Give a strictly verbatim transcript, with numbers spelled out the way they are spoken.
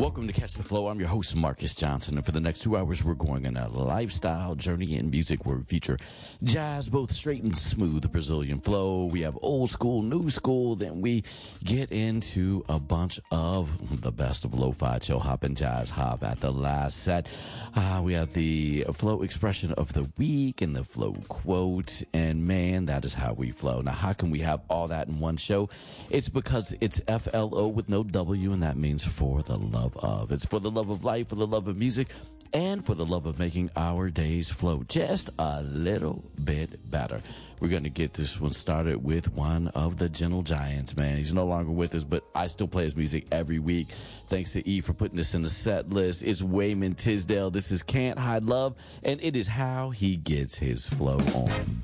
Welcome to Catch the Flow. I'm your host, Marcus Johnson, and for the next two hours, we're going on a lifestyle journey in music where we feature jazz, both straight and smooth, the Brazilian flow. We have old school, new school, then we get into a bunch of the best of lo-fi, chill hop, and jazz hop. At the last set, uh, we have the flow expression of the week and the flow quote, and man, that is how we flow. Now, how can we have all that in one show? It's because it's F L O with no W, and that means for the love of. It's for the love of life, for the love of music, and for the love of making our days flow just a little bit better. We're going to get this one started with one of the Gentle Giants, man. He's no longer with us, but I still play his music every week. Thanks to E for putting this in the set list. It's Wayman Tisdale. This is Can't Hide Love, and it is how he gets his flow on.